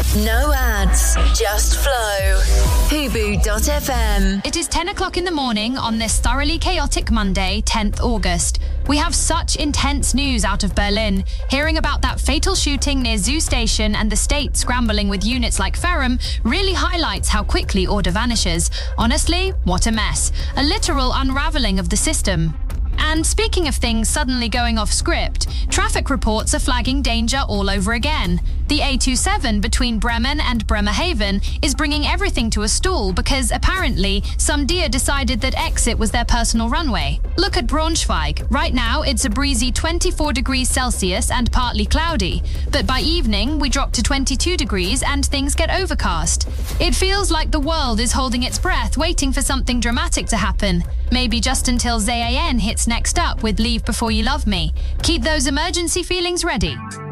No ads, just flow. Hubu.fm. It is 10 o'clock in the morning on this thoroughly chaotic Monday, 10th August. We have such intense news out of Berlin. Hearing about that fatal shooting near Zoo Station and the state scrambling with units like Ferrum really highlights how quickly order vanishes. Honestly, what a mess. A literal unraveling of the system. And speaking of things suddenly going off script, traffic reports are flagging danger all over again. The A27 between Bremen and Bremerhaven is bringing everything to a stall because apparently some deer decided that exit was their personal runway. Look at Braunschweig. Right now it's a breezy 24 degrees Celsius and partly cloudy, but by evening we drop to 22 degrees and things get overcast. It feels like the world is holding its breath waiting for something dramatic to happen. Maybe just until ZAN hits next up with Leave Before You Love Me. Keep those emergency feelings ready.